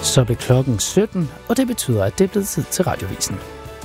Så blev klokken 17, og det betyder, at det er blevet tid til Radiovisen.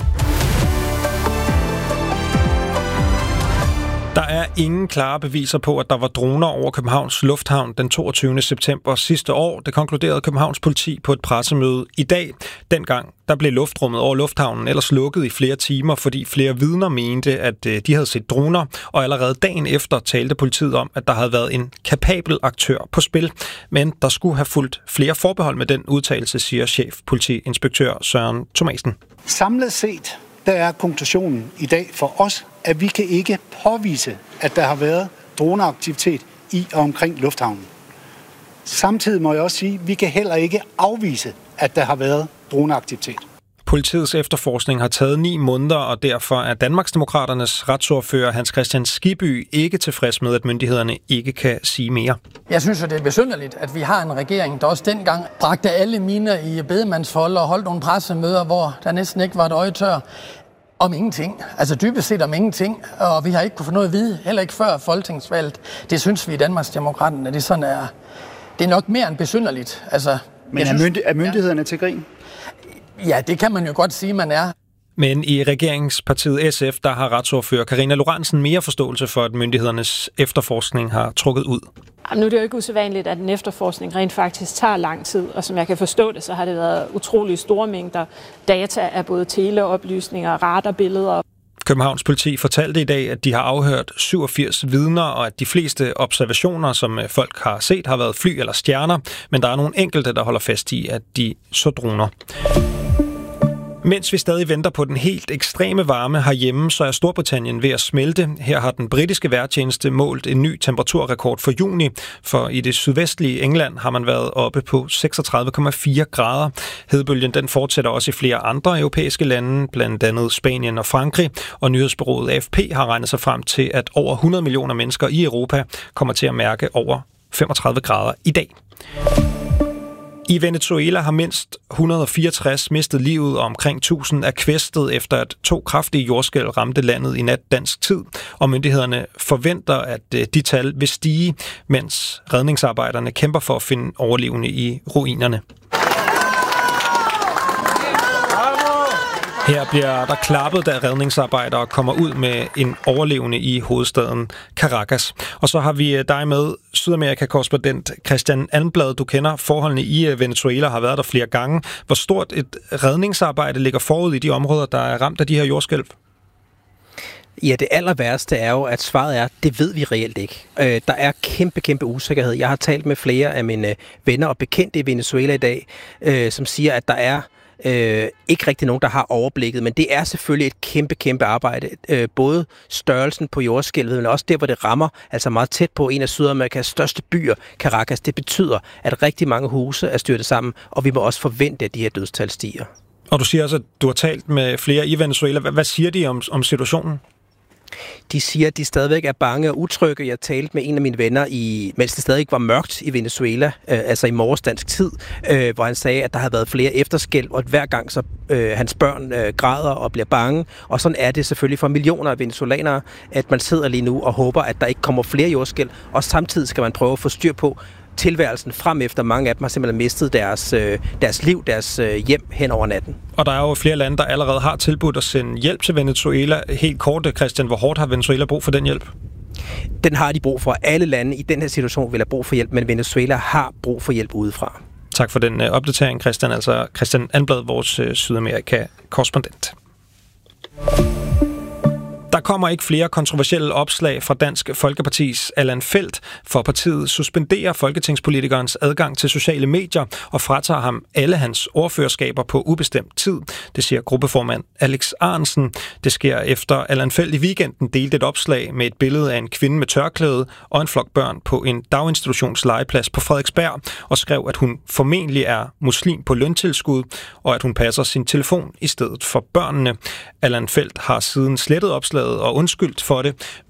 Der er ingen klare beviser på, at der var droner over Københavns Lufthavn den 22. september sidste år. Det konkluderede Københavns politi på et pressemøde i dag. Dengang der blev luftrummet over lufthavnen ellers lukket i flere timer, fordi flere vidner mente, at de havde set droner. Og allerede dagen efter talte politiet om, at der havde været en kapabel aktør på spil. Men der skulle have fulgt flere forbehold med den udtalelse, siger chefpolitiinspektør Søren Thomasen. Samlet set, der er konklusionen i dag for os, at vi kan ikke påvise, at der har været droneaktivitet i og omkring lufthavnen. Samtidig må jeg også sige, at vi kan heller ikke afvise, at der har været droneaktivitet. Politiets efterforskning har taget 9 måneder, og derfor er Danmarksdemokraternes retsordfører Hans Kristian Skibby ikke tilfreds med, at myndighederne ikke kan sige mere. Jeg synes, at det er besynderligt, at vi har en regering, der også dengang bragte alle miner i bedemandsfold og holdt nogle pressemøder, hvor der næsten ikke var et øje tør. Om ingenting. Altså dybest set om ingenting. Og vi har ikke kunne få noget at vide, heller ikke før folketingsvalget. Det synes vi i Danmarksdemokraterne, at det sådan er. Det er nok mere end besynderligt. Altså, men er myndighederne til grin? Ja, det kan man jo godt sige, man er. Men i regeringspartiet SF, der har retsordfører Karina Lorentzen mere forståelse for, at myndighedernes efterforskning har trukket ud. Nu er det jo ikke usædvanligt, at en efterforskning rent faktisk tager lang tid, og som jeg kan forstå det, så har det været utrolig store mængder data af både teleoplysninger, radarbilleder. Københavns politi fortalte i dag, at de har afhørt 87 vidner, og at de fleste observationer, som folk har set, har været fly eller stjerner, men der er nogle enkelte, der holder fast i, at de så droner. Mens vi stadig venter på den helt ekstreme varme herhjemme, så er Storbritannien ved at smelte. Her har den britiske vejrtjeneste målt en ny temperaturrekord for juni, for i det sydvestlige England har man været oppe på 36,4 grader. Hedebølgen den fortsætter også i flere andre europæiske lande, blandt andet Spanien og Frankrig, og nyhedsbureauet AFP har regnet sig frem til, at over 100 millioner mennesker i Europa kommer til at mærke over 35 grader i dag. I Venezuela har mindst 164 mistet livet, og omkring 1000 er kvæstet efter at 2 kraftige jordskælv ramte landet i nat dansk tid, og myndighederne forventer, at de tal vil stige, mens redningsarbejderne kæmper for at finde overlevende i ruinerne. Her bliver der klappet, da redningsarbejdere kommer ud med en overlevende i hovedstaden Caracas. Og så har vi dig med, Sydamerika-korrespondent Christian Anblad. Du kender forholdene i Venezuela, har været der flere gange. Hvor stort et redningsarbejde ligger forud i de områder, der er ramt af de her jordskælv? Ja, det aller værste er jo, at svaret er, det ved vi reelt ikke. Der er kæmpe usikkerhed. Jeg har talt med flere af mine venner og bekendte i Venezuela i dag, som siger, at der er ikke rigtig nogen, der har overblikket, men det er selvfølgelig et kæmpe arbejde. Både størrelsen på jordskælvet, men også der, hvor det rammer, altså meget tæt på en af Sydamerikas største byer, Caracas. Det betyder, at rigtig mange huse er styrtet sammen, og vi må også forvente, at de her dødstal stiger. Og du siger også, at du har talt med flere i Venezuela. Hvad siger de om situationen? De siger, at de stadigvæk er bange og utrygge. Jeg talte med en af mine venner, mens det stadig var mørkt i Venezuela, altså i morges dansk tid, hvor han sagde, at der havde været flere efterskælv, og at hver gang så hans børn græder og bliver bange. Og sådan er det selvfølgelig for millioner af venezolanere, at man sidder lige nu og håber, at der ikke kommer flere jordskælv, og samtidig skal man prøve at få styr på tilværelsen frem efter. Mange af dem har simpelthen mistet deres liv, deres hjem hen over natten. Og der er jo flere lande, der allerede har tilbudt at sende hjælp til Venezuela. Helt kort, Christian, hvor hårdt har Venezuela brug for den hjælp? Den har de brug for. Alle lande i den her situation vil have brug for hjælp, men Venezuela har brug for hjælp udefra. Tak for den opdatering, Christian. Altså Christian Anblad, vores Sydamerika-korrespondent. Der kommer ikke flere kontroversielle opslag fra Dansk Folkepartis Allan Feldt, for partiet suspenderer folketingspolitikernes adgang til sociale medier og fratager ham alle hans ordførerskaber på ubestemt tid. Det siger gruppeformand Alex Ahrendtsen. Det sker efter Allan Feldt i weekenden delte et opslag med et billede af en kvinde med tørklæde og en flok børn på en daginstitutions legeplads på Frederiksberg og skrev, at hun formentlig er muslim på løntilskud og at hun passer sin telefon i stedet for børnene. Allan Feldt har siden slettet opslaget og undskyldt for det.